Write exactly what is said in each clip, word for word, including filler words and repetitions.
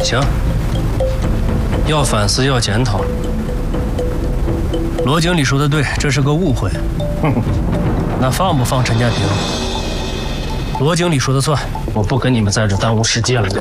行，要反思，要检讨。罗经理说的对，这是个误会。那放不放陈家平？罗经理说的算，我不跟你们在这耽误时间了。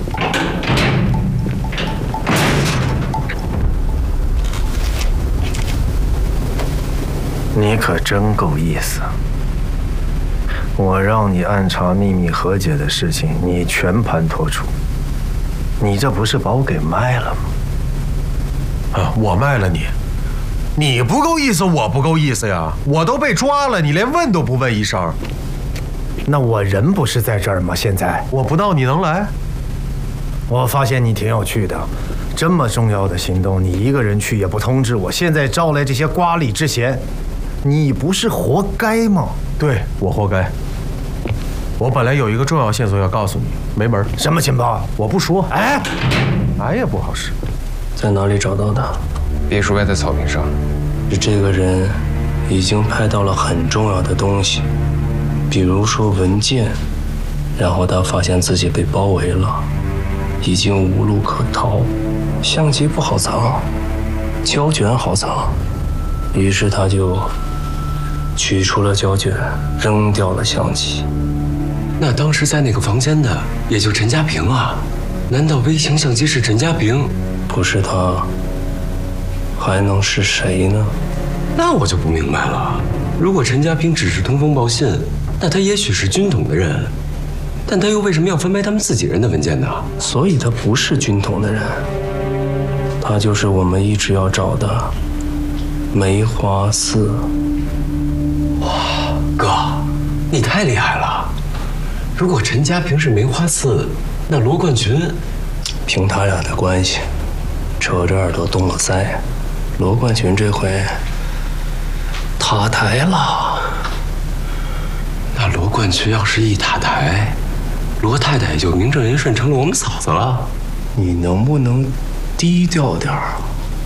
你可真够意思！我让你暗查秘密和解的事情，你全盘托出。你这不是把我给卖了吗？ 啊，我卖了你，你不够意思，我不够意思呀！我都被抓了，你连问都不问一声。 那我人不是在这儿吗？现在我不到，你能来？ 我发现你挺有趣的，这么重要的行动，你一个人去也不通知我，现在招来这些瓜李之嫌，你不是活该吗？ 对，我活该。我本来有一个重要线索要告诉你，没门。 什么情报？ 我不说。 哎， 哎也不好使。 在哪里找到的？ 别墅外的草坪上。 是这个人已经拍到了很重要的东西，比如说文件，然后他发现自己被包围了，已经无路可逃。相机不好藏，胶卷好藏，于是他就取出了胶卷，扔掉了相机。 那当时在那个房间的也就陈家平啊？难道微型相机是陈家平？ 不是他，还能是谁呢？ 那我就不明白了。如果陈家平只是通风报信，那他也许是军统的人，但他又为什么要翻拍他们自己人的文件呢？ 所以他不是军统的人，他就是我们一直要找的梅花四。 哇，哥，你太厉害了！如果陈家平是梅花四，那罗冠群， 凭他俩的关系，扯着耳朵动了腮。罗冠群这回塔台了。 那罗冠群要是一塔台，罗太太也就名正言顺成了我们嫂子了。 你能不能低调点儿？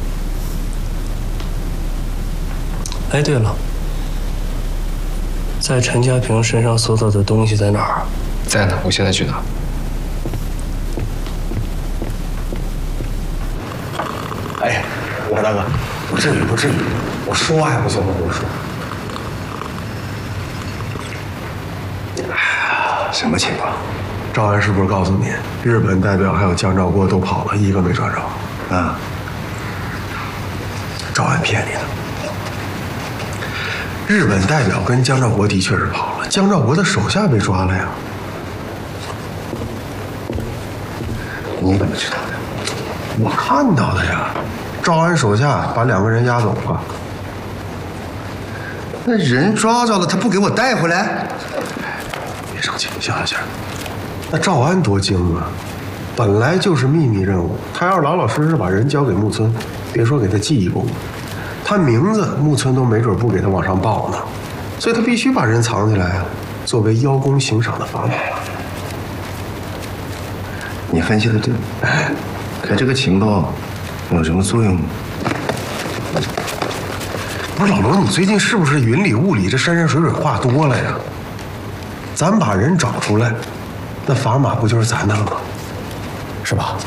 哎，对了，在陈家平身上搜到的东西在哪儿？ 在呢，我现在去拿。 哎，我大哥，不至于，不至于，我说还不行吗？我说。 什么情况？ 赵安是不是告诉你，日本代表还有江兆国都跑了，一个没抓着？ 啊， 赵安骗你的。日本代表跟江兆国的确是跑了，江兆国的手下被抓了呀。 你怎么知道的？ 我看到的呀，赵安手下把两个人押走了。 那人抓着了，他不给我带回来？ 别生气，消消气。那赵安多精啊，本来就是秘密任务，他要是老老实实把人交给木村，别说给他记一功，他名字木村都没准不给他往上报呢，所以他必须把人藏起来啊，作为邀功行赏的砝码。 你分析的对，可这个情报有什么作用？ 不是老罗，你最近是不是云里雾里，这山山水水话多了呀？咱把人找出来，那砝码不就是咱的了吗？是吧？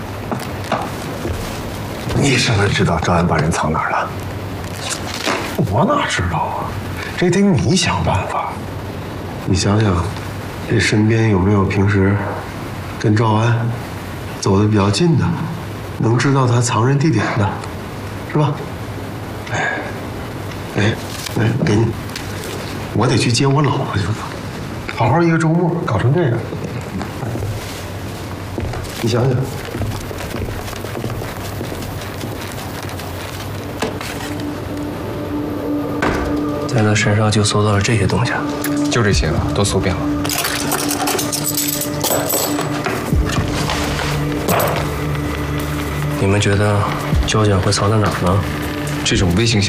你是不是知道赵安把人藏哪儿了？ 我哪知道啊？这得你想办法。你想想，这身边有没有平时跟赵安走得比较近的，能知道他藏人地点的，是吧？哎，哎，来给你，我得去接我老婆去了。好好一个周末，搞成这样，你想想。 在他身上就搜到了这些东西， 就这些了，都搜遍了。 你们觉得胶卷会藏在哪儿呢？ 这种微型